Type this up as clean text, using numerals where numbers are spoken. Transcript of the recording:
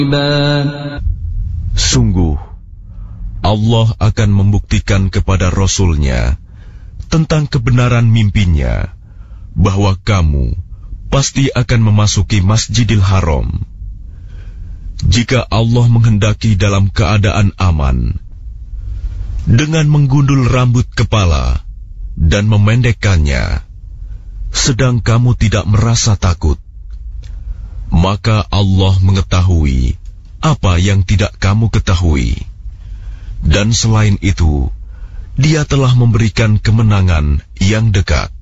Sungguh, Allah akan membuktikan kepada Rasul-Nya tentang kebenaran mimpinya bahwa kamu pasti akan memasuki Masjidil Haram. Jika Allah menghendaki dalam keadaan aman, dengan menggundul rambut kepala dan memendekkannya, sedang kamu tidak merasa takut, maka Allah mengetahui apa yang tidak kamu ketahui. Dan selain itu, Dia telah memberikan kemenangan yang dekat.